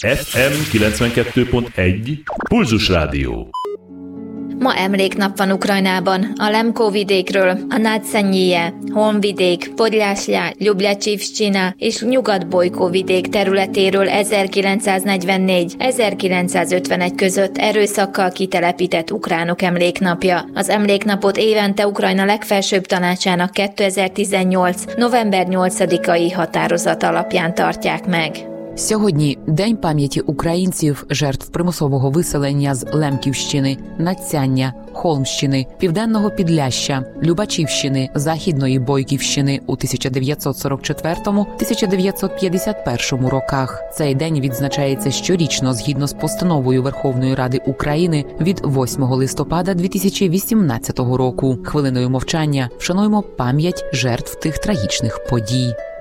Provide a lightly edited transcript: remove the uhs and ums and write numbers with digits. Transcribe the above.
FM 92.1 Pulzus Rádió. Ma emléknap van Ukrajnában. A Lemko vidékről, a Nadszennyije, Honvidék, Podlyásля, Ljubljačivszczyna és Nyugat-Bojkó vidék területéről 1944-1951 között erőszakkal kitelepített ukránok emléknapja. Az emléknapot évente Ukrajna legfelsőbb tanácsának 2018. november 8-ai határozat alapján tartják meg. Сьогодні – День пам'яті українців, жертв примусового виселення з Лемківщини, Надсяння, Холмщини, Південного Підляшшя, Любачівщини, Західної Бойківщини у 1944-1951 роках. Цей день відзначається щорічно згідно з постановою Верховної Ради України від 8 листопада 2018 року. Хвилиною мовчання вшануємо пам'ять жертв тих трагічних подій.